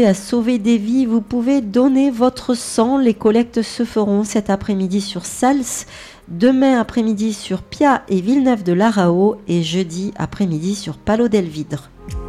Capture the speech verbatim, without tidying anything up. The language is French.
À sauver des vies, vous pouvez donner votre sang. Les collectes se feront cet après-midi sur Sals, demain après-midi sur Pia et Villeneuve de Larao et jeudi après-midi sur Palau del Vidre.